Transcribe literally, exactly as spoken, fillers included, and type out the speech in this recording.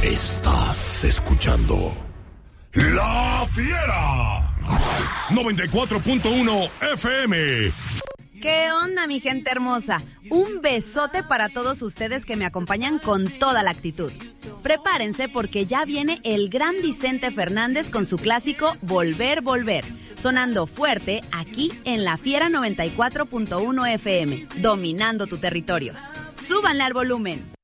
Estás escuchando La Fiera noventa y cuatro punto uno F M. ¿Qué onda, mi gente hermosa? Un besote para todos ustedes que me acompañan con toda la actitud. Prepárense porque ya viene el gran Vicente Fernández con su clásico Volver, Volver, sonando fuerte aquí en La Fiera noventa y cuatro punto uno F M, dominando tu territorio. Súbanle al volumen.